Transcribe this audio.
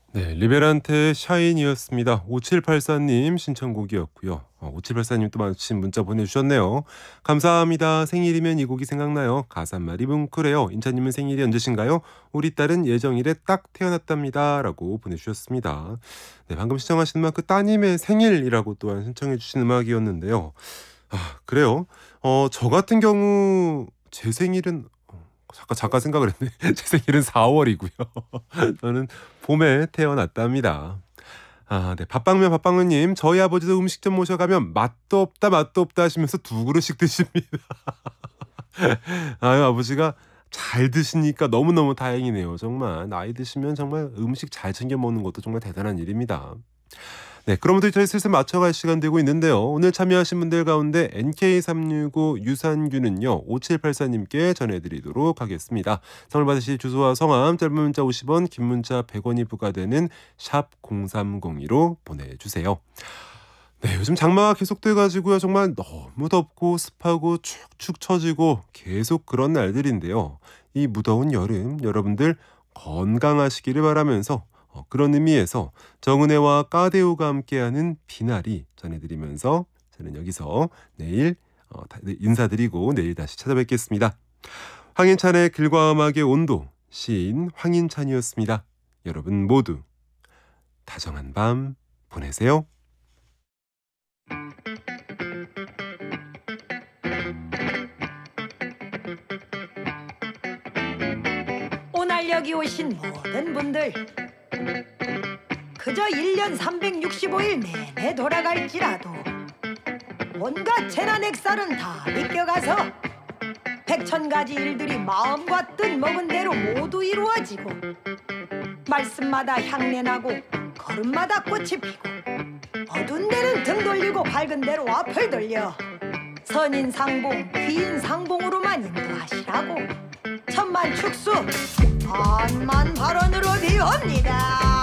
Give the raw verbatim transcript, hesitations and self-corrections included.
네, 리베란테의 샤인이었습니다. 오칠팔사 님 신청곡이었고요. 어, 오칠팔사 님 또 마침 문자 보내주셨네요. 감사합니다. 생일이면 이 곡이 생각나요. 가사말이 뭉클해요. 인차님은 생일이 언제신가요? 우리 딸은 예정일에 딱 태어났답니다. 라고 보내주셨습니다. 네, 방금 시청하신 음악 그 따님의 생일이라고 또한 신청해 주신 음악이었는데요. 아, 그래요? 어, 저 같은 경우 제 생일은 어, 잠깐 잠깐 생각을 했네. 제 생일은 사월이고요. 저는 봄에 태어났답니다. 아, 네. 밥방면 밥방면님, 저희 아버지도 음식점 모셔가면 맛도 없다 맛도 없다 하시면서 두 그릇씩 드십니다. 아유, 아버지가 잘 드시니까 너무너무 다행이네요. 정말 나이 드시면 정말 음식 잘 챙겨 먹는 것도 정말 대단한 일입니다. 네, 그러면서 저희 슬슬 맞춰갈 시간 되고 있는데요. 오늘 참여하신 분들 가운데 엔케이 삼육오 유산균은요 오칠팔사 님께 전해드리도록 하겠습니다. 선물 받으실 주소와 성함, 짧은 문자 오십 원, 긴 문자 백 원이 부과되는 샵 공삼공이로 보내주세요. 네, 요즘 장마가 계속돼가지고요. 정말 너무 덥고 습하고 축축 처지고 계속 그런 날들인데요. 이 무더운 여름 여러분들 건강하시기를 바라면서 어, 그런 의미에서 정은혜와 까데오가 함께하는 비나리 전해드리면서 저는 여기서 내일 어, 다- 네, 인사드리고 내일 다시 찾아뵙겠습니다. 황인찬의 글과 음악의 온도, 시인 황인찬이었습니다. 여러분 모두 다정한 밤 보내세요. 오늘 여기 오신 모든 분들 그저 일 년 삼백육십오 일 내내 돌아갈지라도 온갖 재난 액살은 다 비껴가서 백천가지 일들이 마음과 뜻 먹은 대로 모두 이루어지고 말씀마다 향내나고 걸음마다 꽃이 피고 어두운 데는 등 돌리고 밝은 데로 앞을 돌려 선인상봉 귀인상봉으로만 인도하시라고 천만 축수 반만 발언으로 비웁니다.